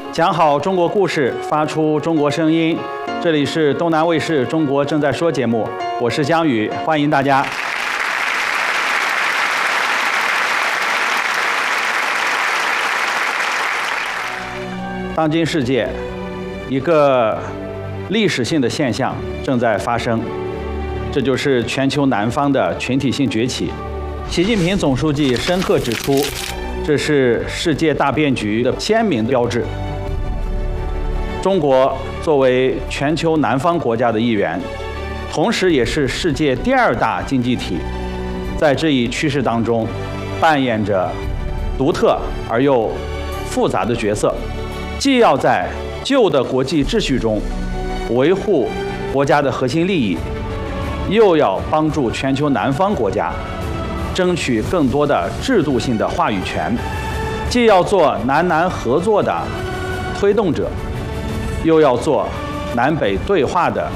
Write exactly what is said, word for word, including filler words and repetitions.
讲好中国故事，发出中国声音。这里是东南卫视《中国正在说》节目，我是江宇，欢迎大家。当今世界，一个历史性的现象正在发生，这就是全球南方的群体性崛起。习近平总书记深刻指出，这是世界大变局的鲜明标志。中国作为全球南方国家的一员，同时也是世界第二大经济体，在这一趋势当中，扮演着独特而又复杂的角色，既要在旧的国际秩序中维护国家的核心利益，又要帮助全球南方国家争取更多的制度性的话语权，既要做南南合作的推动者，又要做南北对话的